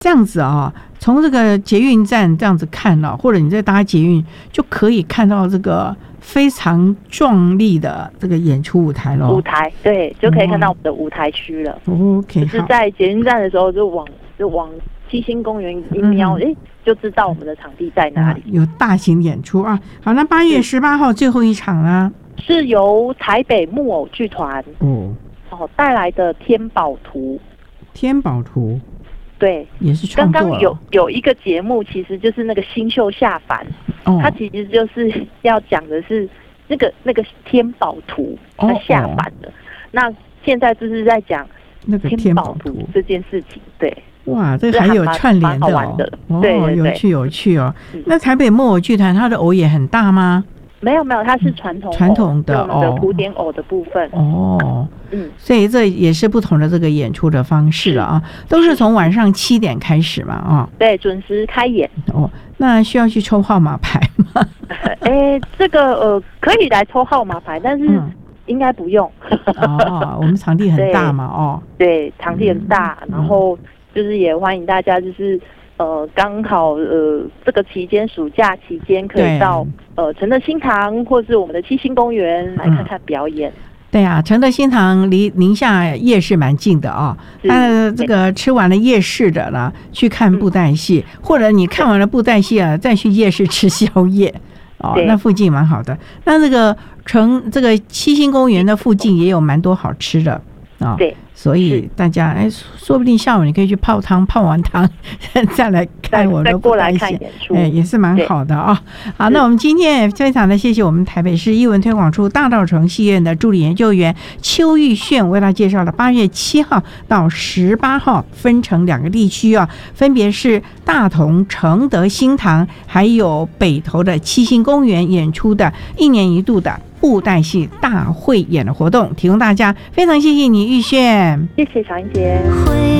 这样子啊，从这个捷运站这样子看了，或者你在搭捷运就可以看到这个非常壮丽的这个演出舞台咯。 舞台对，就可以看到我们的舞台区了。 OK， 就是在捷运站的时候就往七星公园一瞄，就知道我们的场地在哪里。 有大型演出啊！好，那8月18号最后一场呢？ 是由台北木偶剧团带来的天宝图。 天宝图。对，也是创作刚刚有一个节目，其实就是那个新秀下凡，它其实就是要讲的是那个天宝图，它下凡的。那现在就是在讲那个天宝图这件事情，对。 哇，这还有串联的对， 有趣哦。那台北木偶剧团它的偶也很大吗？ 没有，它是传统的我们的古典偶的部分所以这也是不同的这个演出的方式了啊，都是从晚上7点开始嘛对，准时开演那需要去抽号码牌吗？ 这个可以来抽号码牌，但是应该不用我们场地很大嘛对，场地很大，然后就是也欢迎大家就是刚好这个期间暑假期间可以到承德新堂或是我们的七星公园来看看表演。 对啊，承德新堂离宁夏夜市蛮近的那这个吃完了夜市的呢，去看布袋戏，或者你看完了布袋戏再去夜市吃宵夜那附近蛮好的。那这个七星公园的附近也有蛮多好吃的对， 所以大家说不定下午你可以去泡汤，泡完汤再来看我的布袋戏，也是蛮好的好，那我们今天也非常的谢谢我们台北市艺文推广处大稻埕戏院的助理研究员邱玉炫为大家介绍了8月7号到18号分成2个地区分别是大同承德新堂还有北投的七星公园演出的1年1度的布袋戏大汇演的活动，提供大家。非常谢谢你，玉炫， 谢谢小英姐。